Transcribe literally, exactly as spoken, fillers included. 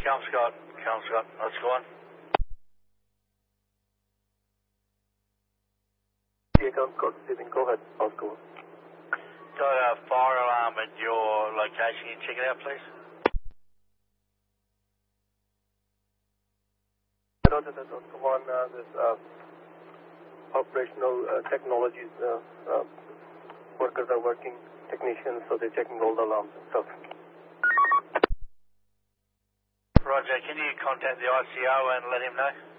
Kelmscott. Kelmscott. Let's go on. Yeah, Kelmscott. Go ahead. Let's go on. Got a fire alarm at your location. Can you check it out, please? Roger that. Let's go on. Uh, this uh, operational uh, technologies uh, uh, workers are working, technicians, so they're checking all the alarms and stuff. Roger. Can you contact the I C O and let him know?